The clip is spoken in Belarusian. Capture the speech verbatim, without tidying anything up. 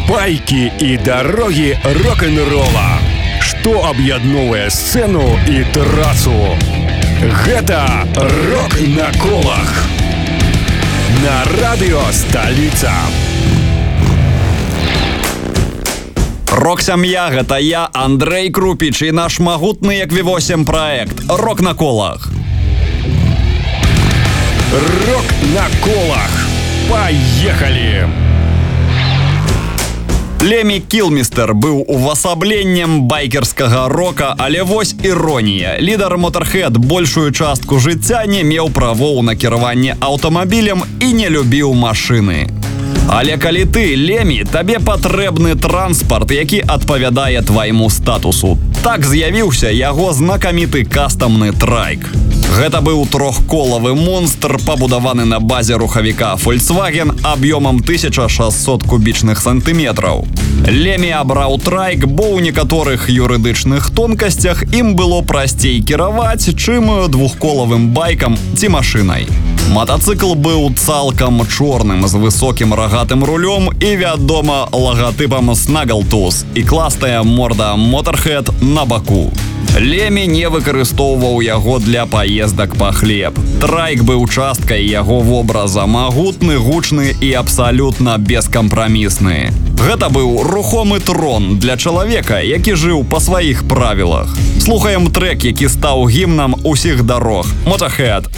Байкі і дарогі рок-н-рола. Што аб'ядноўвае сцэну і трасу. Гэта рок на колах. На радыё Сталіца. Рок-сям'я, гэта я, Андрэй Крупіч, і наш магутны як ві восемь праект «Рок на колах». Рок на колах. Паехалі! Лемі Кілмістер быў увасабленнем байкерскага рока, але вось іронія. Лідар Motorhead большую частку жыцця не меў правоў на кіраванне аўтамабілем і не любіў машыны. Але калі ты, Лемі, табе патрэбны транспарт, які адпавядае твайму статусу. Так з'явіўся яго знакаміты кастамны трайк. Гэта быў трохколавы монстр, пабудаваны на базе рухавіка Volkswagen аб'ёмам тысяча шэсцьсот кубічных сантыметраў. Лемі абраў трайк, бо ў некаторых юрыдычных тонкасцях ім было прасцей кіраваць, чым двухколавым байкам ці машынай. Матацыкл быў цалкам чорным з высокім рагатым рулём і, вядома, лагатыпам Snaggletooth і кластая морда Motorhead на баку. Лемі не выкарыстоўваў яго для паездак па хлеб. Трайк быў часткай яго вобраза, магутны, гучны і абсалютна бескампрамісны. Гэта быў рухомы трон для чалавека, які жыў па сваіх правілах. Слухаем трэк, які стаў гімнам усіх дарог. Motorhead.